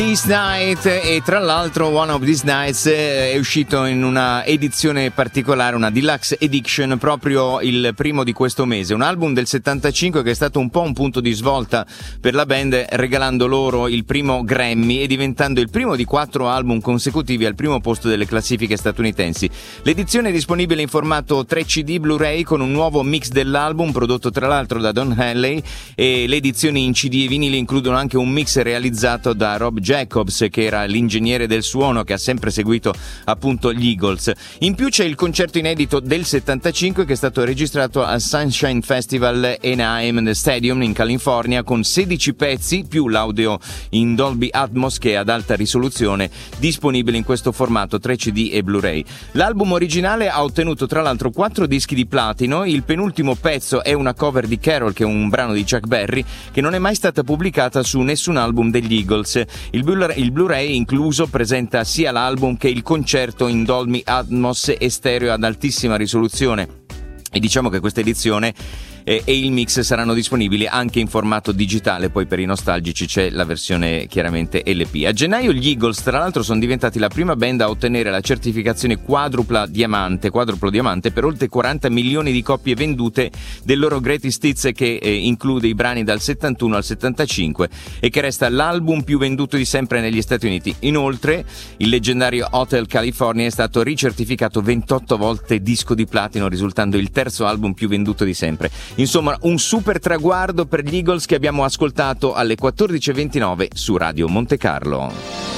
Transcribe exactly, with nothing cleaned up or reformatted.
This Night, e tra l'altro One of These Nights è uscito in una edizione particolare, una deluxe edition, proprio il primo di questo mese, un album del settantacinque che è stato un po' un punto di svolta per la band, regalando loro il primo Grammy e diventando il primo di quattro album consecutivi al primo posto delle classifiche statunitensi. L'edizione è disponibile in formato tre C D Blu-ray con un nuovo mix dell'album prodotto tra l'altro da Don Henley, e le edizioni in C D e vinile includono anche un mix realizzato da Rob Jacobs, che era l'ingegnere del suono che ha sempre seguito appunto gli Eagles. In più c'è il concerto inedito del settantacinque che è stato registrato al Sunshine Festival Anaheim Stadium in California, con sedici pezzi più l'audio in Dolby Atmos che è ad alta risoluzione, disponibile in questo formato tre C D e Blu-ray. L'album originale ha ottenuto tra l'altro quattro dischi di platino. Il penultimo pezzo è una cover di Carol, che è un brano di Chuck Berry che non è mai stata pubblicata su nessun album degli Eagles. Il Blu-ray, il Blu-ray incluso presenta sia l'album che il concerto in Dolby Atmos e stereo ad altissima risoluzione, e diciamo che questa edizione e, e il mix saranno disponibili anche in formato digitale. Poi per i nostalgici c'è la versione chiaramente L P. A gennaio gli Eagles tra l'altro sono diventati la prima band a ottenere la certificazione quadrupla diamante, quadruplo diamante per oltre quaranta milioni di copie vendute del loro Greatest Hits, che eh, include i brani dal settantuno al settantacinque e che resta l'album più venduto di sempre negli Stati Uniti. Inoltre il leggendario Hotel California è stato ricertificato ventotto volte disco di platino, risultando il terzo album più venduto di sempre. Insomma, un super traguardo per gli Eagles che abbiamo ascoltato alle quattordici e ventinove su Radio Monte Carlo.